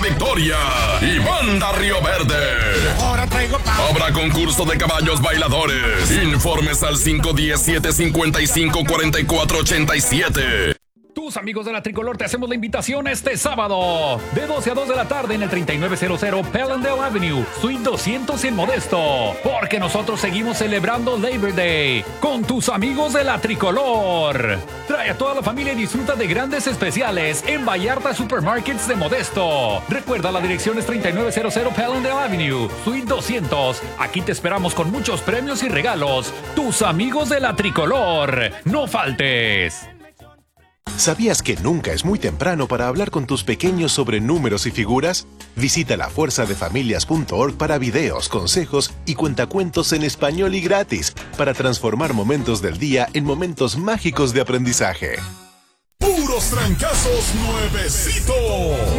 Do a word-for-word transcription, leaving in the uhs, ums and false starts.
Victoria y Banda Río Verde. Ahora traigo pa- Habrá concurso de caballos bailadores. Informes al cinco uno cero, siete cinco cinco, cuatro cuatro ocho siete. Tus amigos de la Tricolor te hacemos la invitación este sábado de doce a dos de la tarde en el treinta y nueve cero cero Pellendale Avenue, Suite doscientos en Modesto, porque nosotros seguimos celebrando Labor Day con tus amigos de la Tricolor. Trae a toda la familia y disfruta de grandes especiales en Vallarta Supermarkets de Modesto. Recuerda, la dirección es treinta y nueve cero cero Pellendale Avenue, Suite doscientos. Aquí te esperamos con muchos premios y regalos. Tus amigos de la Tricolor. No faltes. ¿Sabías que nunca es muy temprano para hablar con tus pequeños sobre números y figuras? Visita la fuerza de familias punto org para videos, consejos y cuentacuentos en español y gratis para transformar momentos del día en momentos mágicos de aprendizaje. puros trancazos nuevecitos.